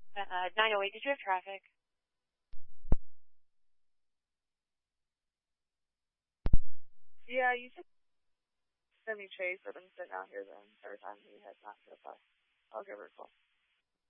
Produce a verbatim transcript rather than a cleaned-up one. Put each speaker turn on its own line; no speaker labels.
Uh, nine oh eight, did you have traffic?
Yeah, you should send me Chase. I've been sitting out here the entire time he has not so far. I'll give her a call.